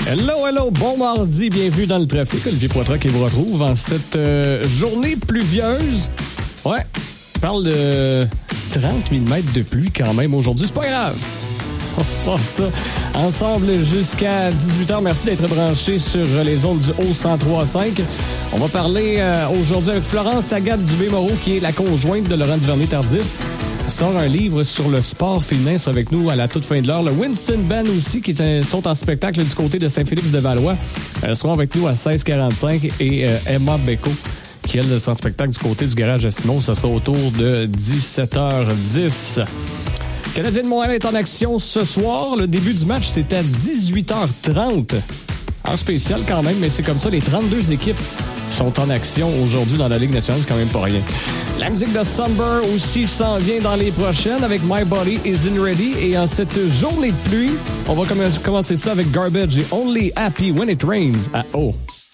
Hello, bon mardi, bienvenue dans le trafic. Olivier Poitras qui vous retrouve en cette journée pluvieuse. Ouais, on parle de 30 mm de pluie quand même aujourd'hui, c'est pas grave. On va ça ensemble jusqu'à 18h. Merci d'être branchés sur les ondes du Haut-103.5. On va parler aujourd'hui avec Florence Agathe Dubé-Moreau, qui est la conjointe de Laurent Duvernay-Tardif. Sort un livre sur le sport féminin, c'est avec nous à la toute fin de l'heure. Le Winston Band aussi, qui sont en spectacle du côté de Saint-Félix-de-Valois, seront avec nous à 16h45. Et Emma Beko, qui elle sera en spectacle du côté du garage à Simon, ça sera autour de 17h10. Canadien de Montréal est en action ce soir. Le début du match, c'est à 18h30. Heure spéciale quand même, mais c'est comme ça, les 32 équipes sont en action aujourd'hui dans la Ligue nationale, c'est quand même pas rien. La musique de Sunburn aussi s'en vient dans les prochaines avec My Body Isn't Ready. Et en cette journée de pluie, on va commencer ça avec Garbage et Only Happy When It Rains à O.